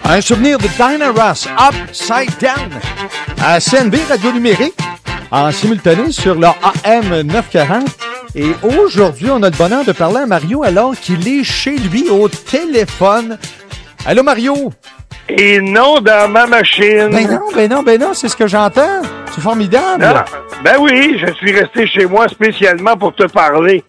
Un souvenir de Diana Ross, Upside Down, à CNB Radio Numérique, en simultané sur leur AM 940. Et aujourd'hui, on a le bonheur de parler à Mario alors qu'il est chez lui au téléphone. Allô, Mario? Et non dans ma machine. Ben non, c'est ce que j'entends. C'est formidable. Non. Ben oui, je suis resté chez moi spécialement pour te parler.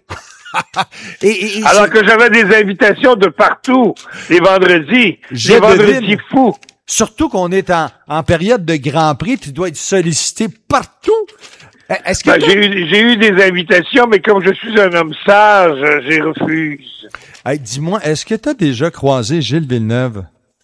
Alors que j'avais des invitations de partout, les vendredis. Les vendredis fous. Surtout qu'on est en période de Grand Prix, tu dois être sollicité partout. Est-ce que j'ai eu des invitations, mais comme je suis un homme sage, j'ai refusé. Hey, dis-moi, est-ce que tu as déjà croisé Gilles Villeneuve?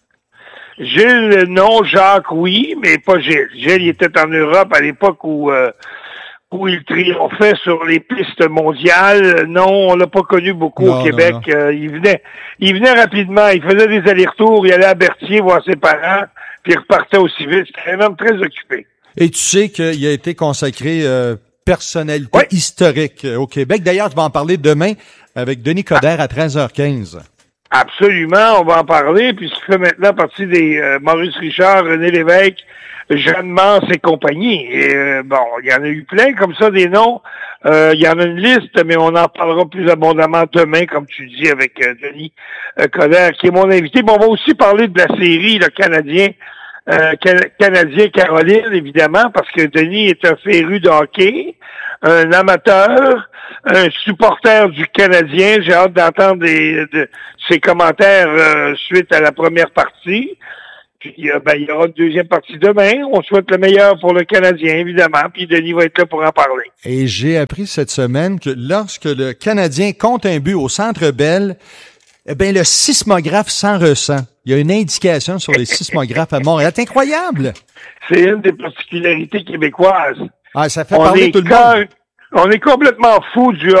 Gilles, non. Jacques, oui, mais pas Gilles. Gilles, il était en Europe à l'époque où il triomphait sur les pistes mondiales. Non, on l'a pas connu beaucoup au Québec. Non. Il venait rapidement. Il faisait des allers-retours. Il allait à Berthier voir ses parents, puis il repartait au civil. C'était un homme très occupé. Et tu sais qu'il a été consacré personnalité historique au Québec. D'ailleurs, tu vas en parler demain avec Denis Coderre à 13h15. Absolument, on va en parler, puis ce qui fait maintenant partie des Maurice Richard, René Lévesque, Jeanne Mance et compagnie. Et bon, il y en a eu plein comme ça, des noms. Il y en a une liste, mais on en parlera plus abondamment demain, comme tu dis, avec Denis Coderre, qui est mon invité. Bon, on va aussi parler de la série, le Canadien Caroline, évidemment, parce que Denis est un féru de hockey, un amateur, un supporter du Canadien. J'ai hâte d'entendre ses commentaires suite à la première partie. Puis il y aura une deuxième partie demain. On souhaite le meilleur pour le Canadien, évidemment, puis Denis va être là pour en parler. Et j'ai appris cette semaine que lorsque le Canadien compte un but au Centre Bell, le sismographe s'en ressent. Il y a une indication sur les sismographes à Montréal. C'est incroyable! C'est une des particularités québécoises. Ah, ça fait parler tout le monde. On est complètement fou du